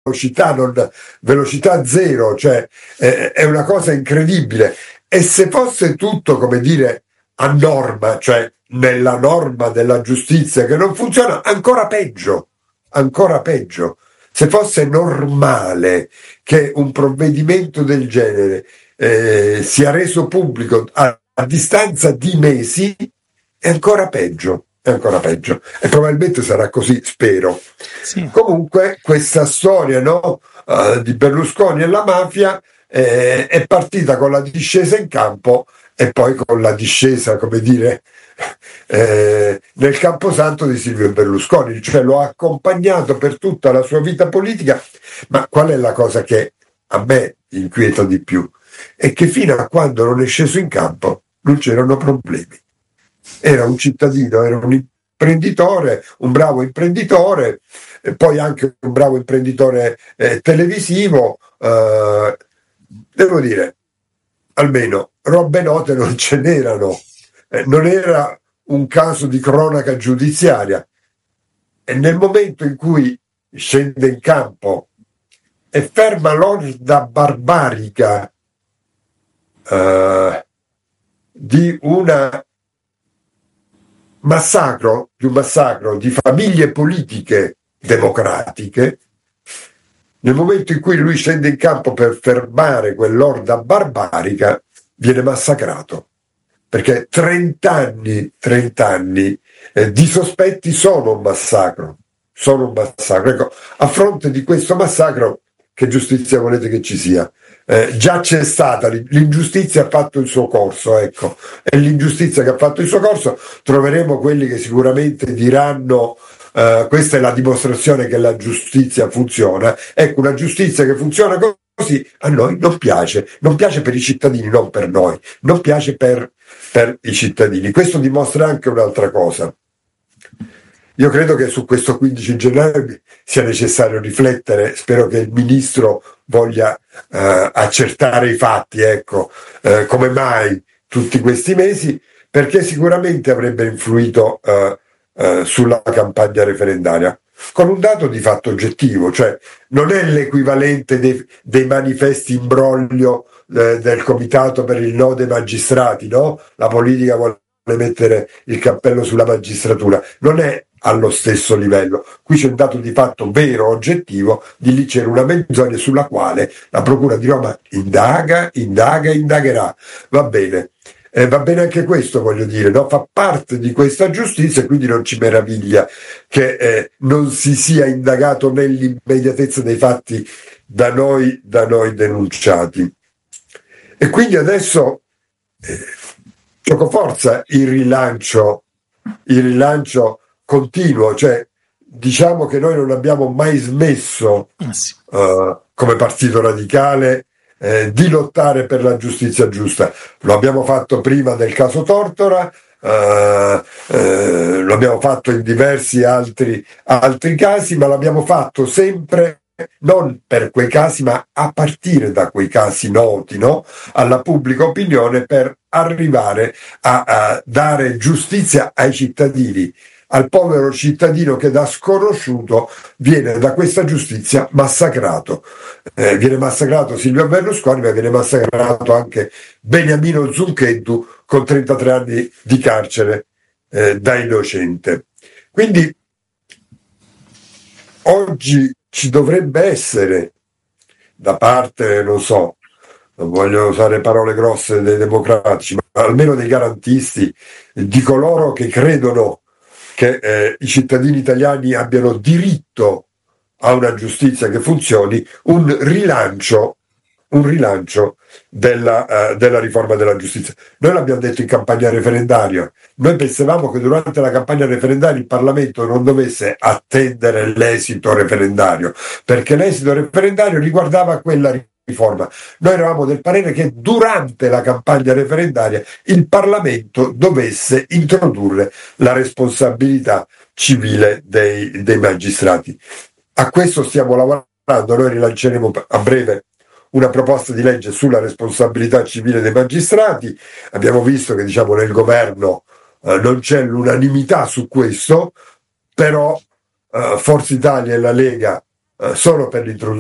velocità, velocità zero, cioè è una cosa incredibile. E se fosse tutto, come dire, a norma, cioè nella norma della giustizia che non funziona, ancora peggio, ancora peggio. Se fosse normale che un provvedimento del genere sia reso pubblico a distanza di mesi, è ancora peggio, è ancora peggio. E probabilmente sarà così, spero. Sì. Comunque questa storia, no, di Berlusconi e la mafia è partita con la discesa in campo e poi con la discesa, come dire, nel camposanto di Silvio Berlusconi, cioè lo ha accompagnato per tutta la sua vita politica. Ma qual è la cosa che a me inquieta di più? È che fino a quando non è sceso in campo non c'erano problemi. Era un cittadino, era un imprenditore, un bravo imprenditore, poi anche un bravo imprenditore televisivo. Devo dire, almeno robe note non ce n'erano. Non era un caso di cronaca giudiziaria. E nel momento in cui scende in campo e ferma l'orda barbarica di un massacro di famiglie politiche democratiche, nel momento in cui lui scende in campo per fermare quell'orda barbarica, viene massacrato. Perché 30 anni di sospetti sono un massacro. Ecco, a fronte di questo massacro, che giustizia volete che ci sia? Già c'è stata, l'ingiustizia ha fatto il suo corso, ecco, e l'ingiustizia che ha fatto il suo corso troveremo quelli che sicuramente diranno questa è la dimostrazione che la giustizia funziona. Ecco, una giustizia che funziona così a noi non piace per i cittadini, non per noi, non piace per i cittadini. Questo dimostra anche un'altra cosa. Io credo che su questo 15 gennaio sia necessario riflettere, spero che il ministro voglia accertare i fatti, ecco, come mai tutti questi mesi, perché sicuramente avrebbe influito sulla campagna referendaria, con un dato di fatto oggettivo, cioè non è l'equivalente dei manifesti imbroglio del comitato per il no dei magistrati, no? La politica vuole mettere il cappello sulla magistratura, non è allo stesso livello. Qui c'è un dato di fatto vero, oggettivo, di lì c'era una menzogna sulla quale la Procura di Roma indagherà. Va bene. Va bene anche questo, voglio dire, no? Fa parte di questa giustizia e quindi non ci meraviglia che non si sia indagato nell'immediatezza dei fatti da noi denunciati. E quindi adesso giocoforza il rilancio continuo, cioè diciamo che noi non abbiamo mai smesso come Partito Radicale di lottare per la giustizia giusta. Lo abbiamo fatto prima del caso Tortora, lo abbiamo fatto in diversi altri casi, ma l'abbiamo fatto sempre non per quei casi, ma a partire da quei casi noti, no? Alla pubblica opinione, per arrivare a dare giustizia ai cittadini, al povero cittadino che da sconosciuto viene da questa giustizia massacrato. Viene massacrato Silvio Berlusconi, ma viene massacrato anche Beniamino Zuncheddu con 33 anni di carcere da innocente. Quindi oggi ci dovrebbe essere da parte, non voglio usare parole grosse, dei democratici, ma almeno dei garantisti, di coloro che credono che i cittadini italiani abbiano diritto a una giustizia che funzioni, un rilancio della riforma della giustizia. Noi l'abbiamo detto in campagna referendaria, noi pensavamo che durante la campagna referendaria il Parlamento non dovesse attendere l'esito referendario, perché l'esito referendario riguardava quella riforma. Noi eravamo del parere che durante la campagna referendaria il Parlamento dovesse introdurre la responsabilità civile dei magistrati. A questo stiamo lavorando, noi rilanceremo a breve una proposta di legge sulla responsabilità civile dei magistrati. Abbiamo visto che nel governo non c'è l'unanimità su questo, però Forza Italia e la Lega sono per l'introduzione